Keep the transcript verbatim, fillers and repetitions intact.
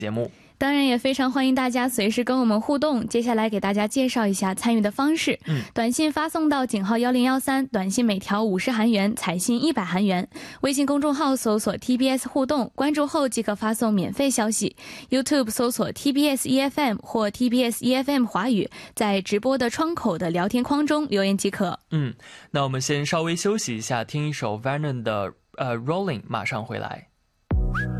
节目。 当然也非常欢迎大家随时跟我们互动，接下来给大家介绍一下参与的方式。 嗯， 短信发送到井号一零一三，短信每条五十韩元，彩信一百韩元。微信公众号搜索 T B S 互动，关注后即可发送免费消息。YouTube 搜索 T B S E F M 或 T B S E F M 华语，在直播的窗口的聊天框中留言即可。 嗯，那我们先稍微休息一下，听一首 Vernon 的呃 Rolling， 马上回来。